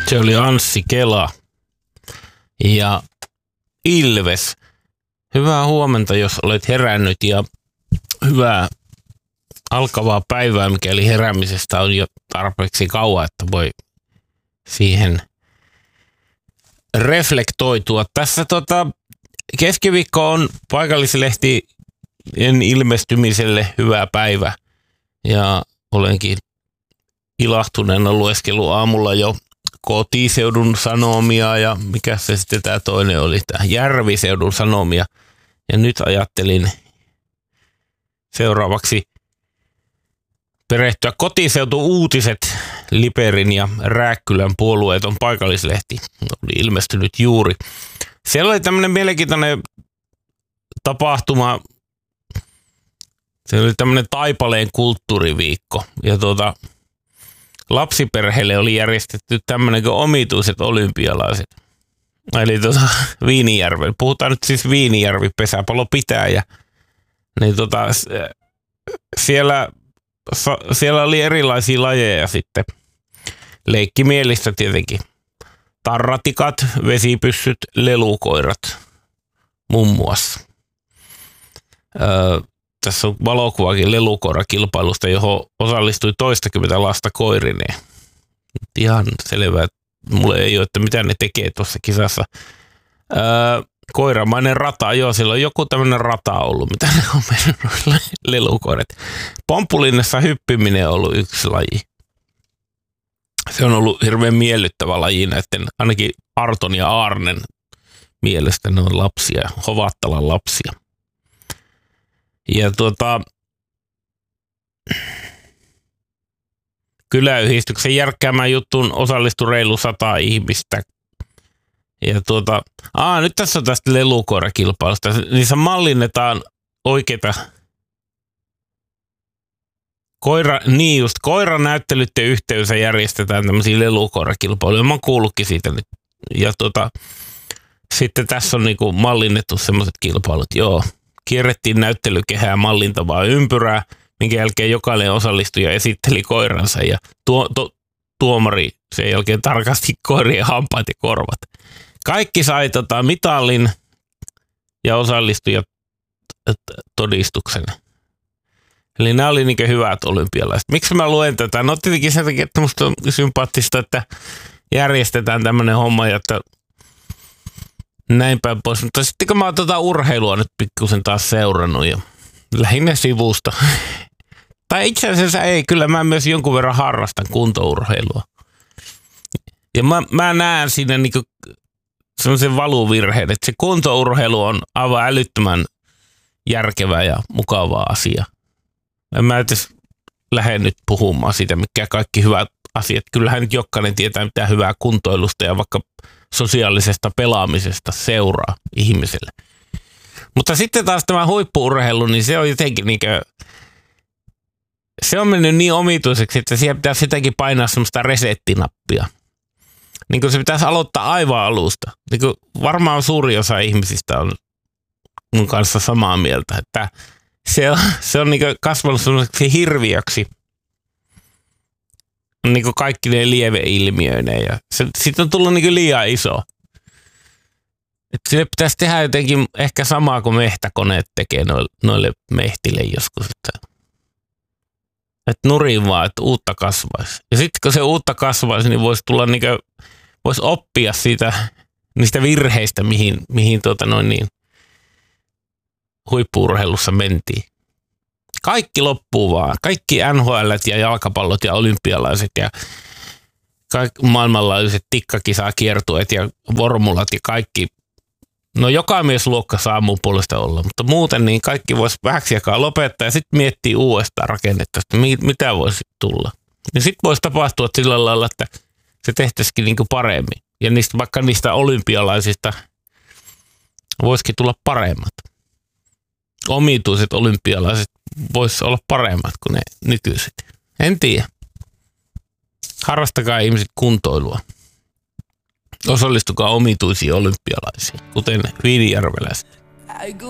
Se oli Anssi Kela ja Ilves. Hyvää huomenta, jos olet herännyt, ja hyvää alkavaa päivää, mikäli heräämisestä on jo tarpeeksi kauan, että voi siihen reflektoitua. Tässä keskiviikko on paikallislehtien ilmestymiselle hyvä päivä, ja olenkin ilahtuneena lueskellut aamulla jo Kotiseudun Sanomia ja mikä se sitten tämä toinen oli, tämä Järviseudun Sanomia. Ja nyt ajattelin seuraavaksi perehtyä Kotiseutu-uutiset, Liperin ja Rääkkylän puolueeton paikallislehti. Oli ilmestynyt juuri. Siellä oli tämmöinen mielenkiintoinen tapahtuma. Se oli tämmöinen Taipaleen kulttuuriviikko. Ja lapsiperheille oli järjestetty tämmöinen kuin omituiset olympialaiset. Eli Viinijärven. Puhutaan nyt siis Viinijärvi pesäpallopitäjä. Niin siellä oli erilaisia lajeja sitten. Leikkimielistä tietenkin. Tarratikat, vesipyssyt, lelukoirat muun muassa. Tässä on valokuvakin lelukoirakilpailusta, johon osallistui 20 lasta koirineen. Ihan selvää, että mulle ei ole, että mitä ne tekee tuossa kisassa. Koiramainen rata, joo, siellä on joku tämmöinen rata ollut, mitä ne on mennyt lelukoirat. Pomppulinnassa hyppiminen on ollut yksi laji. Se on ollut hirveän miellyttävä laji näiden, ainakin Arton ja Arnen mielestä ne on lapsia, Hovattalan lapsia. Ja kyläyhdistyksen järkkäämään juttuun osallistui reilu 100 ihmistä. Ja nyt tässä on tästä lelukoirakilpailusta. Niissä mallinnetaan oikeita koiranäyttelyiden yhteydessä järjestetään tämmöisiä lelukoirakilpailuja. Mä oon kuullutkin siitä nyt. Ja sitten tässä on niinku mallinnettu semmoiset kilpailut. Joo. Kierrettiin näyttelykehää mallintavaa ympyrää, minkä jälkeen jokainen osallistuja esitteli koiransa ja tuomari sen jälkeen tarkasti koirien hampaat ja korvat. Kaikki sai mitallin ja osallistujat todistuksen. Eli nämä oli niin hyvät olympialaiset. Miksi mä luen tätä? No tietenkin sen takia, että musta on sympaattista, että järjestetään tämmöinen homma, että näin päin pois. Mutta sitten kun mä oon urheilua nyt pikkusen taas seurannut ja lähinnä sivusta. Tai itse asiassa ei, kyllä mä myös jonkun verran harrastan kuntourheilua. Ja mä näen siinä niinku semmoisen valuvirheen, että se kuntourheilu on aivan älyttömän järkevä ja mukava asia. En mä edes lähde nyt puhumaan siitä, mikä kaikki hyvät asiat. Kyllähän nyt jokainen tietää mitä hyvää kuntoilusta ja vaikka sosiaalisesta pelaamisesta seuraa ihmiselle. Mutta sitten taas tämä huippu-urheilu, niin se on jotenkin se on mennyt niin omituiseksi, että siellä pitäisi sitäkin painaa semmoista resettinappia. Niin kuin se pitäisi aloittaa aivan alusta. Niin kuin varmaan suuri osa ihmisistä on mun kanssa samaa mieltä, että se on niin kuin kasvanut semmoiseksi hirviöksi. Niin kuin kaikki ne lieveilmiöineen ja siitä on tullut niin kuin liian iso. Että sille pitäisi tehdä jotenkin ehkä samaa kuin mehtäkoneet tekee noille mehtille joskus. Että nurin vaan, että uutta kasvaisi. Ja sitten kun se uutta kasvaisi, niin voisi tulla voisi oppia niistä virheistä, mihin huippu-urheilussa mentiin. Kaikki loppuu vaan. Kaikki NHL:t ja jalkapallot ja olympialaiset ja kaikki maailmanlaajuiset tikkakisakiertueet ja formulat ja kaikki. No joka miesluokka saa mun puolesta olla, mutta muuten niin kaikki voisi vähäksi aikaa lopettaa ja sitten miettiä uudestaan rakennetta, että mitä voisi tulla. Ja sitten voisi tapahtua sillä lailla, että se tehtäisikin niin kuin paremmin. Ja vaikka niistä olympialaisista voisikin tulla paremmat. Omituiset olympialaiset voisi olla paremmat kuin ne nykyiset. En tiedä. Harrastakaa ihmiset kuntoilua. Osallistukaa omituisiin olympialaisiin, kuten viinijärveläiset.